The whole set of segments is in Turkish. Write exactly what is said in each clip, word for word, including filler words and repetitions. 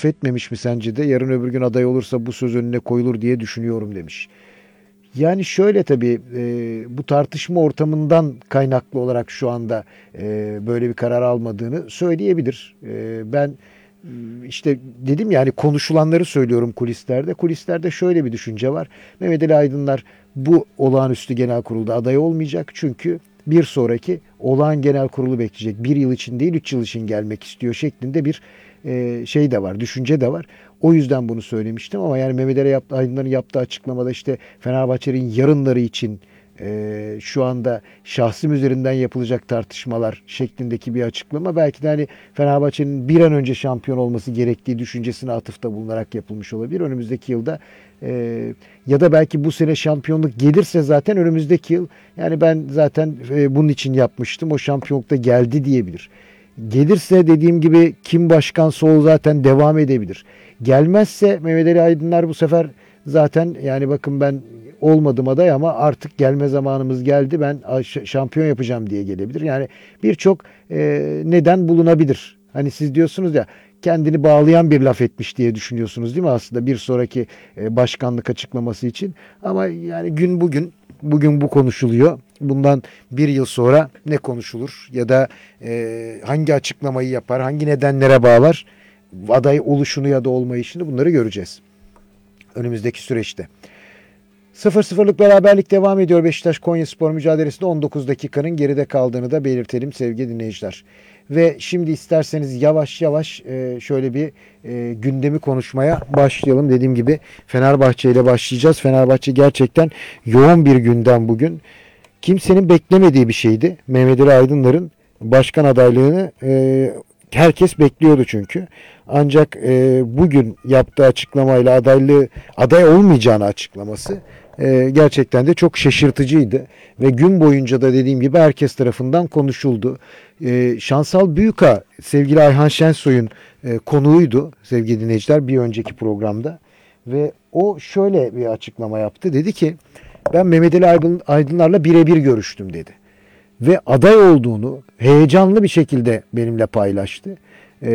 laf etmemiş mi sence de yarın öbür gün aday olursa bu söz önüne koyulur diye düşünüyorum demiş. Yani şöyle tabii e, bu tartışma ortamından kaynaklı olarak şu anda e, böyle bir karar almadığını söyleyebilir. E, ben e, işte dedim yani konuşulanları söylüyorum kulislerde. Kulislerde şöyle bir düşünce var. Mehmet Ali Aydınlar bu olağanüstü genel kurulda aday olmayacak. Çünkü bir sonraki olağan genel kurulu bekleyecek. Bir yıl için değil üç yıl için gelmek istiyor şeklinde bir e, şey de var, düşünce de var. O yüzden bunu söylemiştim ama yani Mehmet Ali yaptı, Aydınlar'ın yaptığı açıklamada işte Fenerbahçe'nin yarınları için e, şu anda şahsım üzerinden yapılacak tartışmalar şeklindeki bir açıklama belki de hani Fenerbahçe'nin bir an önce şampiyon olması gerektiği düşüncesine atıfta bulunarak yapılmış olabilir. Önümüzdeki yılda e, ya da belki bu sene şampiyonluk gelirse zaten önümüzdeki yıl yani ben zaten e, bunun için yapmıştım o şampiyonluk da geldi diyebilir. Gelirse dediğim gibi kim başkansa o zaten devam edebilir. Gelmezse Mehmet Ali Aydınlar bu sefer zaten yani bakın ben olmadım aday ama artık gelme zamanımız geldi ben şampiyon yapacağım diye gelebilir. Yani birçok e, neden bulunabilir. Hani siz diyorsunuz ya kendini bağlayan bir laf etmiş diye düşünüyorsunuz değil mi aslında bir sonraki e, başkanlık açıklaması için. Ama yani gün bugün bugün bu konuşuluyor. Bundan bir yıl sonra ne konuşulur ya da e, hangi açıklamayı yapar, hangi nedenlere bağlar aday oluşunu ya da olmayışını bunları göreceğiz önümüzdeki süreçte. sıfır sıfırlık beraberlik devam ediyor. Beşiktaş Konyaspor mücadelesinde on dokuz dakikanın geride kaldığını da belirtelim sevgili dinleyiciler. Ve şimdi isterseniz yavaş yavaş e, şöyle bir e, gündemi konuşmaya başlayalım. Dediğim gibi Fenerbahçe ile başlayacağız. Fenerbahçe gerçekten yoğun bir gündem bugün. Kimsenin beklemediği bir şeydi. Mehmet Ali Aydınlar'ın başkan adaylığını e, herkes bekliyordu çünkü. Ancak e, bugün yaptığı açıklamayla adaylığı aday olmayacağını açıklaması e, gerçekten de çok şaşırtıcıydı. Ve gün boyunca da dediğim gibi herkes tarafından konuşuldu. E, Şansal Büyüka sevgili Ayhan Şensoy'un e, konuğuydu sevgili dinleyiciler bir önceki programda. Ve o şöyle bir açıklama yaptı. Dedi ki ben Mehmet Ali Aydınlar'la birebir görüştüm dedi. Ve aday olduğunu heyecanlı bir şekilde benimle paylaştı. Ee,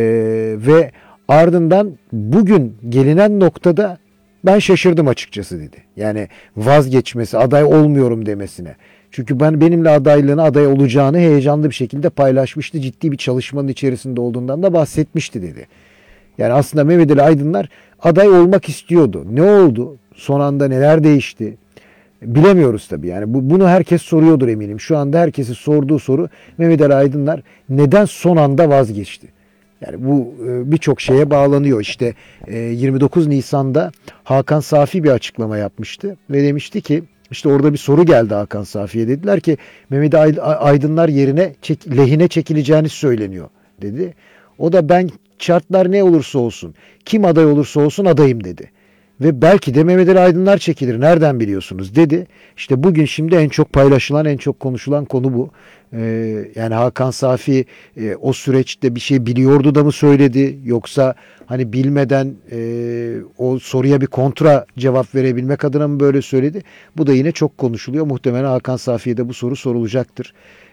ve ardından bugün gelinen noktada ben şaşırdım açıkçası dedi. Yani vazgeçmesi, aday olmuyorum demesine. Çünkü ben benimle adaylığını aday olacağını heyecanlı bir şekilde paylaşmıştı. Ciddi bir çalışmanın içerisinde olduğundan da bahsetmişti dedi. Yani aslında Mehmet Ali Aydınlar aday olmak istiyordu. Ne oldu? Son anda neler değişti? Bilemiyoruz tabii yani bu, bunu herkes soruyordur eminim. Şu anda herkesin sorduğu soru Mehmet Ali Aydınlar neden son anda vazgeçti? Yani bu e, birçok şeye bağlanıyor. İşte e, yirmi dokuz Nisan'da Hakan Safi bir açıklama yapmıştı ve demişti ki işte orada bir soru geldi Hakan Safi'ye dediler ki Mehmet Aydınlar yerine çek, lehine çekileceğini söyleniyor dedi. O da ben şartlar ne olursa olsun kim aday olursa olsun adayım dedi. Ve belki de Mehmet Ali Aydınlar çekilir. Nereden biliyorsunuz dedi. İşte bugün şimdi en çok paylaşılan, en çok konuşulan konu bu. Ee, yani Hakan Safi e, o süreçte bir şey biliyordu da mı söyledi? Yoksa hani bilmeden e, o soruya bir kontra cevap verebilmek adına mı böyle söyledi? Bu da yine çok konuşuluyor. Muhtemelen Hakan Safi'ye de bu soru sorulacaktır.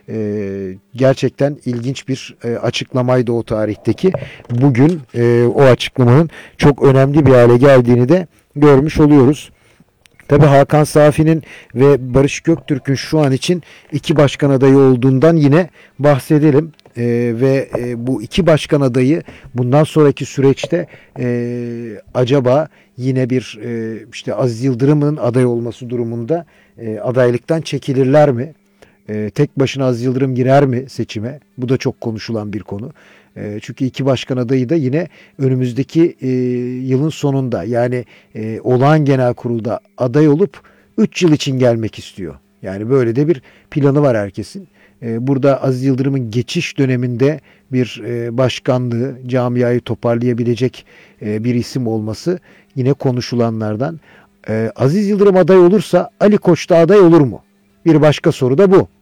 Ee, gerçekten ilginç bir e, açıklamaydı o tarihteki. Bugün e, o açıklamanın çok önemli bir hale geldiğini de görmüş oluyoruz. Tabii Hakan Safi'nin ve Barış Göktürk'ün şu an için iki başkan adayı olduğundan yine bahsedelim. Ee, ve e, bu iki başkan adayı bundan sonraki süreçte e, acaba yine bir e, işte Aziz Yıldırım'ın aday olması durumunda e, adaylıktan çekilirler mi? E, tek başına Aziz Yıldırım girer mi seçime? Bu da çok konuşulan bir konu. E, çünkü iki başkan adayı da yine önümüzdeki e, yılın sonunda yani e, olağan genel kurulda aday olup üç yıl için gelmek istiyor. Yani böyle de bir planı var herkesin. E, burada Aziz Yıldırım'ın geçiş döneminde bir e, başkanlığı, camiayı toparlayabilecek e, bir isim olması yine konuşulanlardan. E, Aziz Yıldırım aday olursa Ali Koç da aday olur mu? Bir başka soru da bu.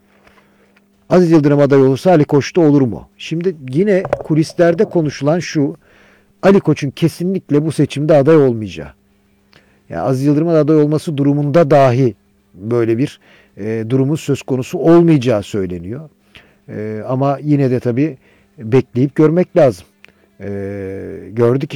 Aziz Yıldırım aday olursa Ali Koç da olur mu? Şimdi yine kulislerde konuşulan şu. Ali Koç'un kesinlikle bu seçimde aday olmayacağı. Yani Aziz Yıldırım'ın aday olması durumunda dahi böyle bir e, durumun söz konusu olmayacağı söyleniyor. E, ama yine de tabii bekleyip görmek lazım. E, gördük